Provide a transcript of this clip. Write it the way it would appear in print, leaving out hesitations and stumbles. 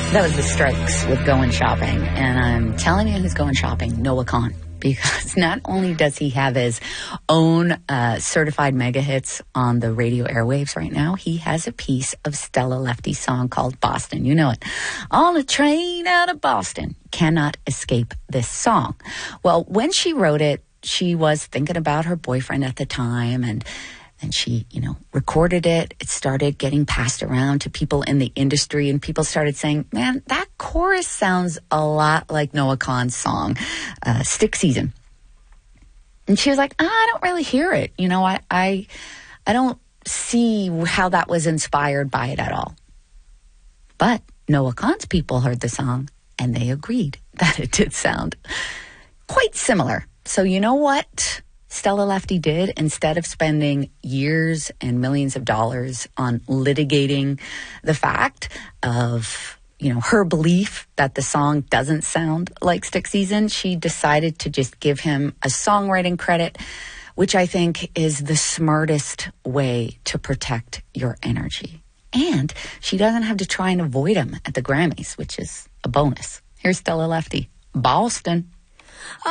That was the Strokes with Going Shopping. And I'm telling you who's going shopping, Noah Kahan. Because not only does he have his own certified mega hits on the radio airwaves right now, he has a piece of Stella Lefty's song called Boston. You know it. On a train out of Boston. Cannot escape this song. Well, when she wrote it, she was thinking about her boyfriend at the time, and she, recorded it. It started getting passed around to people in the industry, and people started saying, man, that chorus sounds a lot like Noah Kahan's song, Stick Season. And she was like, I don't really hear it. I don't see how that was inspired by it at all. But Noah Kahan's people heard the song, and they agreed that it did sound quite similar. So you know what Stella Lefty did? Instead of spending years and millions of dollars on litigating the fact of, her belief that the song doesn't sound like Stick Season, she decided to just give him a songwriting credit, which I think is the smartest way to protect your energy. And she doesn't have to try and avoid him at the Grammys, which is a bonus. Here's Stella Lefty, Boston.